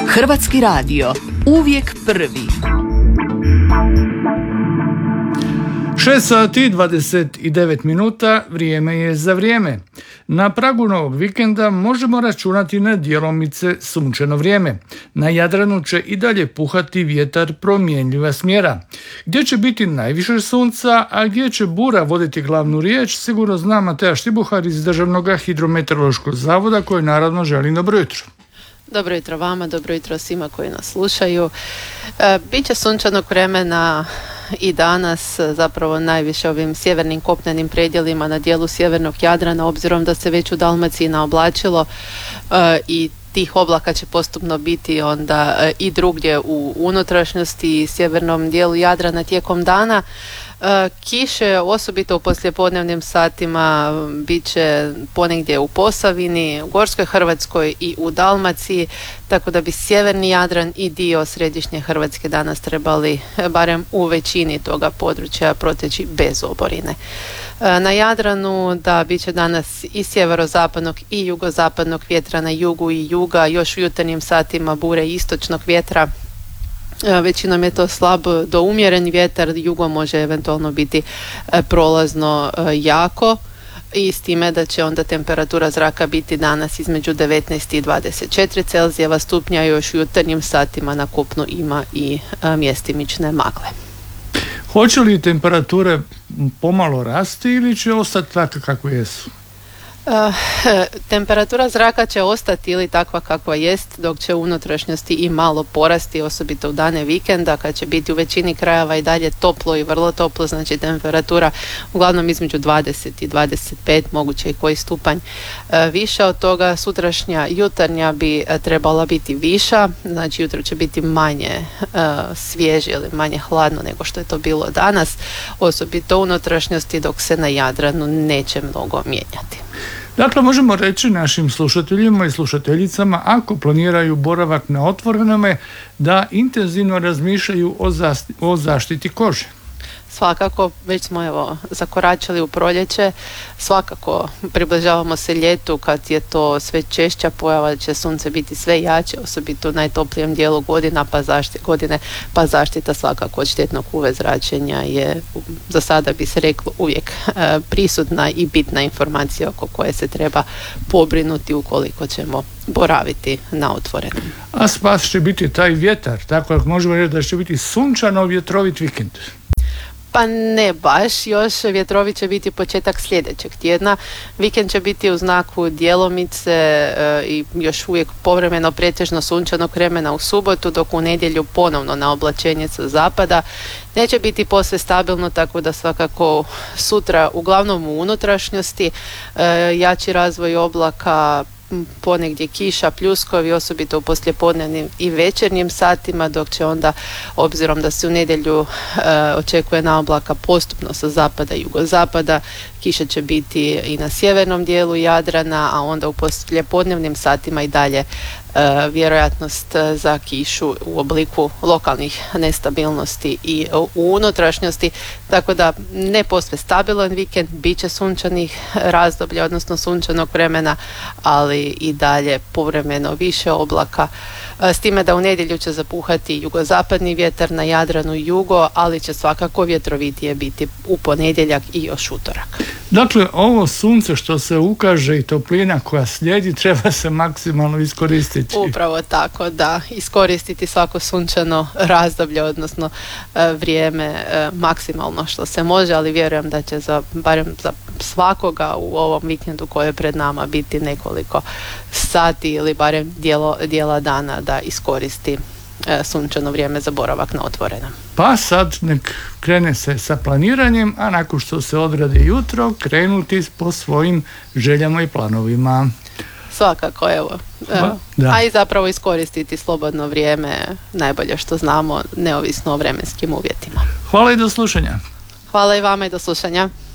Hrvatski radio, uvijek prvi. 6 sati 29 minuta, vrijeme je za vrijeme. Na pragu novog vikenda možemo računati na djelomice sunčano vrijeme. Na Jadranu će i dalje puhati vjetar promjenjiva smjera. Gdje će biti najviše sunca, a gdje će bura voditi glavnu riječ, sigurno zna Mateja Štibuhar iz Državnog hidrometeorološkog zavoda, koji naravno želi dobro jutro. Dobro jutro vama, dobro jutro svima koji nas slušaju. Biće sunčanog vremena i danas, zapravo najviše ovim sjevernim kopnenim predjelima na dijelu sjevernog Jadrana, obzirom da se već u Dalmaciji naoblačilo i tih oblaka će postupno biti onda i drugdje u unutrašnjosti i sjevernom dijelu Jadrana tijekom dana. Kiše, osobito u poslijepodnevnim satima, bit će ponegdje u Posavini, u Gorskoj Hrvatskoj i u Dalmaciji, tako da bi sjeverni Jadran i dio središnje Hrvatske danas trebali, barem u većini toga područja, proteći bez oborine. Na Jadranu da bit će danas i sjeverozapadnog i jugozapadnog vjetra na jugu i juga, još u jutarnjim satima bure istočnog vjetra. Većinom je to slab do umjeren vjetar, jugom može eventualno biti prolazno jako, i s time da će onda temperatura zraka biti danas između 19 i 24 Celzijeva stupnja, još u jutarnjim satima na kopnu ima i mjestimične magle. Hoće li temperature pomalo rasti ili će ostati takve kakve jesu? Temperatura zraka će ostati ili takva kakva jest, dok će u unutrašnjosti i malo porasti, osobito u dane vikenda kad će biti u većini krajeva i dalje toplo i vrlo toplo, znači temperatura uglavnom između 20 i 25, moguće i koji stupanj više od toga. Sutrašnja jutarnja bi trebala biti viša, znači jutro će biti manje svježe ili manje hladno nego što je to bilo danas, osobito u unutrašnjosti, dok se na Jadranu neće mnogo mijenjati. Dakle, možemo reći našim slušateljima i slušateljicama, ako planiraju boravak na otvorenome, da intenzivno razmišljaju o zaštiti kože. Svakako, već smo zakoračili u proljeće, svakako približavamo se ljetu kad je to sve češća pojava, će sunce biti sve jače, osobito u najtoplijem dijelu godine, pa zaštita svakako od štetnog UV zračenja je, za sada bi se reklo, uvijek prisutna i bitna informacija oko koje se treba pobrinuti ukoliko ćemo boraviti na otvorenom. A spas će biti taj vjetar, tako da možemo reći da će biti sunčano vjetrovit vikend. Pa ne baš, još vjetrovi će biti početak sljedećeg tjedna. Vikend će biti u znaku djelomice i još uvijek povremeno pretežno sunčanog vremena u subotu, dok u nedjelju ponovno na oblačenje sa zapada. Neće biti posve stabilno, tako da svakako sutra uglavnom u unutrašnjosti jači razvoj oblaka, ponegdje kiša, pljuskovi, osobito u poslijepodnevnim i večernjim satima, dok će onda, obzirom da se u nedjelju očekuje naoblaka postupno sa zapada i jugozapada, kiša će biti i na sjevernom dijelu Jadrana, a onda u poslijepodnevnim satima i dalje vjerojatnost za kišu u obliku lokalnih nestabilnosti i u unutrašnjosti, tako da ne posve stabilan vikend, bit će sunčanih razdoblja, odnosno sunčanog vremena, ali i dalje povremeno više oblaka, s time da u nedjelju će zapuhati jugozapadni vjetar na Jadranu i jugo, ali će svakako vjetrovitije biti u ponedjeljak i još utorak. Dakle, ovo sunce što se ukaže i toplina koja slijedi treba se maksimalno iskoristiti. Upravo tako, da, iskoristiti svako sunčano razdoblje, odnosno vrijeme maksimalno što se može, ali vjerujem da će barem za svakoga u ovom vikendu koji je pred nama biti nekoliko sati ili barem dijela dana da iskoristi sunčano vrijeme za boravak na otvorenom. Pa sad nek krene se sa planiranjem, a nakon što se odradi jutro, krenuti po svojim željama i planovima. Svakako, evo. A i zapravo iskoristiti slobodno vrijeme, najbolje što znamo, neovisno o vremenskim uvjetima. Hvala i do slušanja. Hvala i vama i do slušanja.